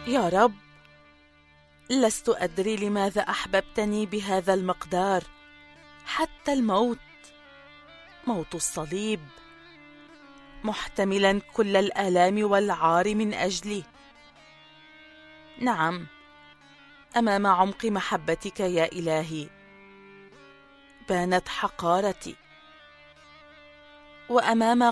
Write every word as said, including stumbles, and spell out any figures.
يا رب، لست أدري لماذا أحببتني بهذا المقدار، حتى الموت، موت الصليب، محتملا كل الآلام والعار من أجلي. نعم، أمام عمق محبتك يا إلهي بانت حقارتي، وأمام